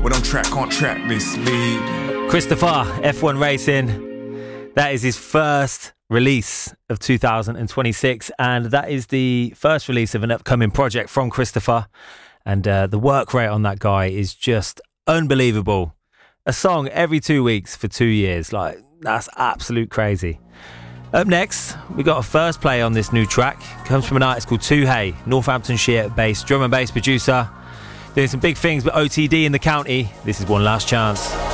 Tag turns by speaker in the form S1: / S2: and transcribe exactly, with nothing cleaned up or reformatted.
S1: When I'm track on track, they speed.
S2: Christopher, F one Racing. That is his first release of two thousand twenty-six, and that is the first release of an upcoming project from Christopher. And uh, the work rate on that guy is just unbelievable. A song every two weeks for two years. Like, that's absolute crazy. Up next, we got a first play on this new track. It comes from an artist called Tuhey, Northamptonshire based drum and bass producer, doing some big things with O T D in the county. This is One Last Chance.